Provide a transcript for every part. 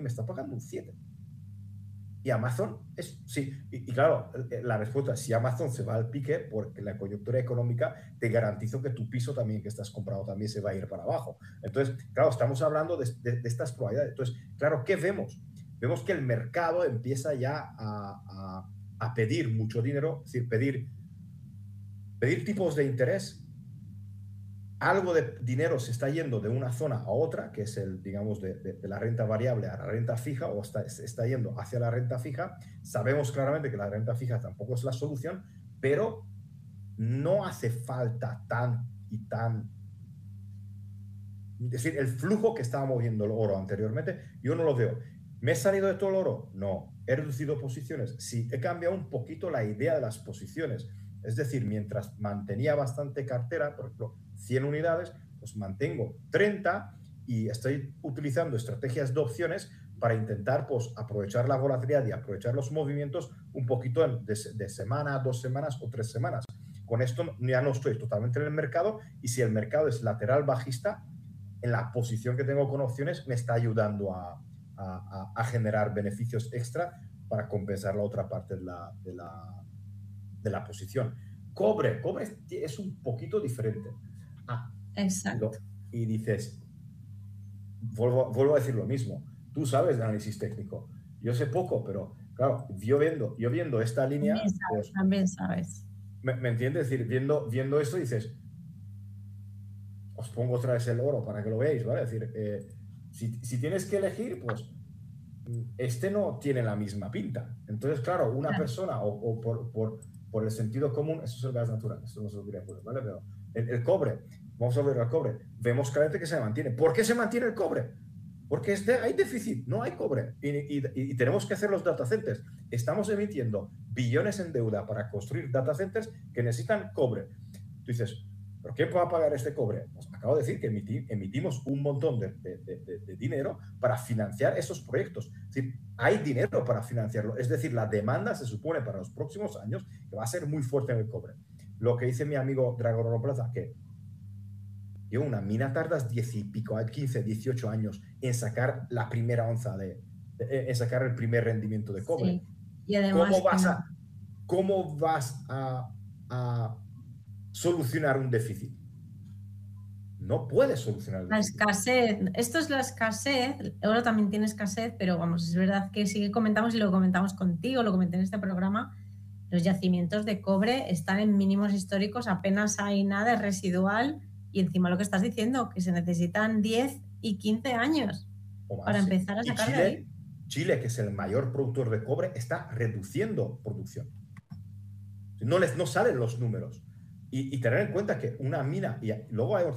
y me está pagando un 7. Y Amazon es, sí, y claro, la respuesta es si Amazon se va al pique porque la coyuntura económica, te garantizo que tu piso también que estás comprado también se va a ir para abajo. Entonces, claro, estamos hablando de estas probabilidades. Entonces, claro, ¿qué vemos? Vemos que el mercado empieza ya a pedir mucho dinero, es decir, pedir tipos de interés. Algo de dinero se está yendo de una zona a otra, que es el, digamos, de la renta variable a la renta fija, o está yendo hacia la renta fija. Sabemos claramente que la renta fija tampoco es la solución, pero no hace falta tan y tan... Es decir, el flujo que estaba moviendo el oro anteriormente, yo no lo veo. ¿Me he salido de todo el oro? No. ¿He reducido posiciones? Sí. He cambiado un poquito la idea de las posiciones. Es decir, mientras mantenía bastante cartera, por ejemplo, 100 unidades, pues mantengo 30 y estoy utilizando estrategias de opciones para intentar pues, aprovechar la volatilidad y aprovechar los movimientos un poquito de semana, 2 semanas o 3 semanas. Con esto ya no estoy totalmente en el mercado y si el mercado es lateral bajista, en la posición que tengo con opciones me está ayudando a generar beneficios extra para compensar la otra parte de la posición. Cobre es un poquito diferente. Exacto. Y dices, vuelvo a decir lo mismo, tú sabes de análisis técnico, yo sé poco, pero claro, yo viendo esta línea, También sabes, pues, también sabes. ¿me entiendes? Es decir, viendo esto dices, os pongo otra vez el oro para que lo veáis, ¿vale? Es decir, si tienes que elegir, pues este no tiene la misma pinta. Entonces, claro, una persona o por el sentido común, eso es el gas natural, esto no se lo quería poner, ¿vale? Pero el cobre, vamos a ver el cobre, vemos claramente que se mantiene. ¿Por qué se mantiene el cobre? Porque hay déficit, no hay cobre. Y tenemos que hacer los data centers. Estamos emitiendo billones en deuda para construir data centers que necesitan cobre. Tú dices, ¿pero quién va a pagar este cobre? Pues acabo de decir que emitimos un montón de dinero para financiar esos proyectos. Es decir, hay dinero para financiarlo. Es decir, la demanda se supone para los próximos años que va a ser muy fuerte en el cobre. Lo que dice mi amigo Dragon Roplaza, que una mina tardas 10 y pico, 15, 18 años en sacar la primera onza en sacar el primer rendimiento de cobre. Sí. Y además ¿Cómo vas a solucionar un déficit? No puedes solucionar el déficit. La escasez, esto es la escasez, el oro también tiene escasez, pero vamos, es verdad que sí que comentamos y lo comentamos contigo, lo comenté en este programa, los yacimientos de cobre están en mínimos históricos, apenas hay nada, es residual y encima lo que estás diciendo, que se necesitan 10 y 15 años más, para empezar a sacar de ahí. Chile, que es el mayor productor de cobre, está reduciendo producción. No salen los números. Y tener en cuenta que una mina, y luego hay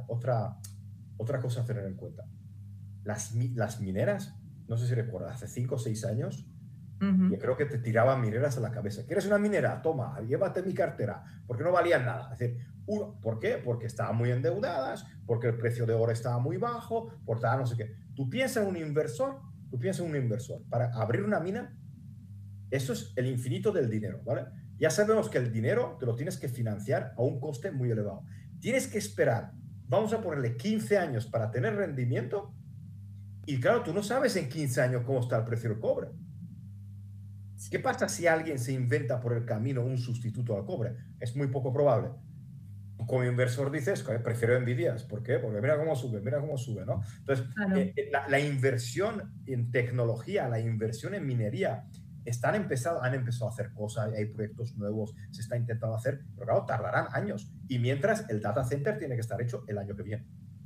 otra cosa a tener en cuenta. Las mineras, no sé si recuerdas, hace 5 o 6 años, yo creo que te tiraban mineras a la cabeza. ¿Quieres una minera? Toma, llévate mi cartera, porque no valían nada. Es decir, ¿por qué? Porque estaban muy endeudadas, porque el precio de oro estaba muy bajo, por tal, no sé qué. Tú piensas en un inversor, para abrir una mina, eso es el infinito del dinero, ¿vale? Ya sabemos que el dinero te lo tienes que financiar a un coste muy elevado. Tienes que esperar, vamos a ponerle 15 años para tener rendimiento y claro, tú no sabes en 15 años cómo está el precio del cobre. ¿Qué pasa si alguien se inventa por el camino un sustituto al cobre? Es muy poco probable. Como inversor dices, prefiero Nvidias. ¿Por qué? Porque mira cómo sube, ¿no? Entonces, claro. La inversión en tecnología, la inversión en minería, han empezado a hacer cosas, hay proyectos nuevos, se está intentando hacer, pero claro, tardarán años. Y mientras, el data center tiene que estar hecho el año que viene.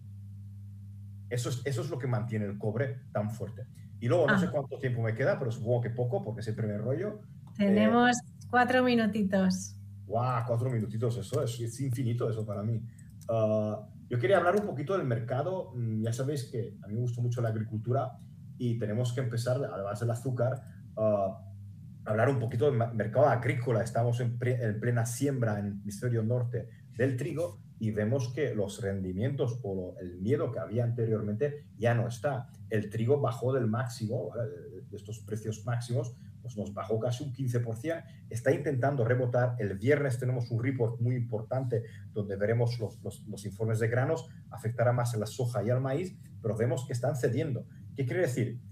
Eso es lo que mantiene el cobre tan fuerte. Y luego, no sé cuánto tiempo me queda, pero supongo que poco, porque siempre me rollo. Tenemos 4 minutitos. ¡Guau! 4 minutitos, eso es infinito eso para mí. Yo quería hablar un poquito del mercado. Ya sabéis que a mí me gusta mucho la agricultura y tenemos que empezar, además del azúcar, hablar un poquito del mercado agrícola. Estamos en plena siembra en el hemisferio norte del trigo y vemos que los rendimientos o el miedo que había anteriormente ya no está. El trigo bajó del máximo, ¿vale? De estos precios máximos, pues nos bajó casi un 15%. Está intentando rebotar. El viernes tenemos un report muy importante donde veremos los informes de granos. Afectará más a la soja y al maíz, pero vemos que están cediendo. ¿Qué quiere decir?